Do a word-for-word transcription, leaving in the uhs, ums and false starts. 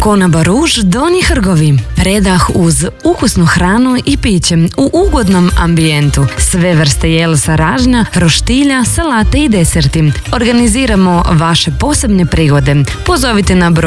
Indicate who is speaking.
Speaker 1: Kona Baruž, Donji Hrgovi. Predah uz ukusnu hranu i piće u ugodnom ambijentu. Sve vrste jelsa ražnja, roštilja, salate i deserti. Organiziramo vaše posebne prigode. Pozovite na broj